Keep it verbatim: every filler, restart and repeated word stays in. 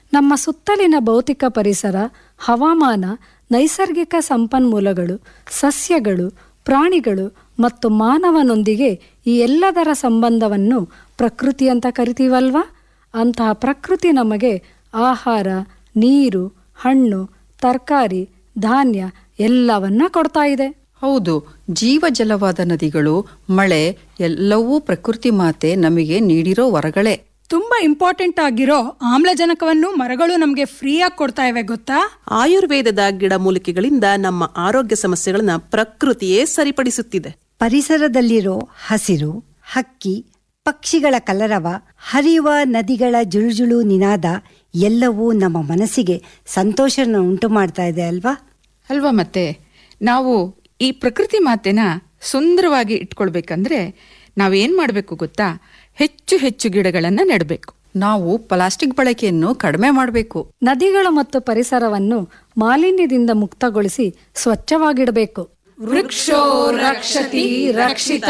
ನಮ್ಮ ಸುತ್ತಲಿನ ಭೌತಿಕ ಪರಿಸರ, ಹವಾಮಾನ, ನೈಸರ್ಗಿಕ ಸಂಪನ್ಮೂಲಗಳು, ಸಸ್ಯಗಳು, ಪ್ರಾಣಿಗಳು ಮತ್ತು ಮಾನವನೊಂದಿಗೆ ಈ ಎಲ್ಲದರ ಸಂಬಂಧವನ್ನು ಪ್ರಕೃತಿ ಅಂತ ಕರಿತೀವಲ್ವಾ? ಅಂತಹ ಪ್ರಕೃತಿ ನಮಗೆ ಆಹಾರ, ನೀರು, ಹಣ್ಣು, ತರಕಾರಿ, ಧಾನ್ಯ ಎಲ್ಲವನ್ನ ಕೊಡ್ತಾ ಇದೆ. ಹೌದು, ಜೀವಜಲವಾದ ನದಿಗಳು, ಮಳೆ ಎಲ್ಲವೂ ಪ್ರಕೃತಿ ಮಾತೆ ನಮಗೆ ನೀಡಿರೋ ವರಗಳೇ. ತುಂಬಾ ಇಂಪಾರ್ಟೆಂಟ್ ಆಗಿರೋ ಆಮ್ಲಜನಕವನ್ನು ಮರಗಳು ನಮಗೆ ಫ್ರೀಯಾಗಿ ಕೊಡ್ತಾ ಇವೆ ಗೊತ್ತಾ? ಆಯುರ್ವೇದದ ಗಿಡಮೂಲಿಕೆಗಳಿಂದ ನಮ್ಮ ಆರೋಗ್ಯ ಸಮಸ್ಯೆಗಳನ್ನ ಪ್ರಕೃತಿಯೇ ಸರಿಪಡಿಸುತ್ತಿದೆ. ಪರಿಸರದಲ್ಲಿರೋ ಹಸಿರು, ಹಕ್ಕಿ ಪಕ್ಷಿಗಳ ಕಲರವ, ಹರಿಯುವ ನದಿಗಳ ಜುಳುಜುಳು ನಿನಾದ ಎಲ್ಲವೂ ನಮ್ಮ ಮನಸ್ಸಿಗೆ ಸಂತೋಷನ ಉಂಟು ಮಾಡ್ತಾ ಇದೆ ಅಲ್ವಾ? ಅಲ್ವಾ? ಮತ್ತೆ ನಾವು ಈ ಪ್ರಕೃತಿ ಮಾತೆನ ಸುಂದರವಾಗಿ ಇಟ್ಕೊಳ್ಬೇಕಂದ್ರೆ ನಾವೇನ್ ಮಾಡಬೇಕು ಗೊತ್ತಾ? ಹೆಚ್ಚು ಹೆಚ್ಚು ಗಿಡಗಳನ್ನ ನೆಡಬೇಕು. ನಾವು ಪ್ಲಾಸ್ಟಿಕ್ ಬಳಕೆಯನ್ನು ಕಡಿಮೆ ಮಾಡಬೇಕು. ನದಿಗಳು ಮತ್ತು ಪರಿಸರವನ್ನು ಮಾಲಿನ್ಯದಿಂದ ಮುಕ್ತಗೊಳಿಸಿ ಸ್ವಚ್ಛವಾಗಿಡಬೇಕು. ವೃಕ್ಷೋ ರಕ್ಷತಿ ರಕ್ಷಿತ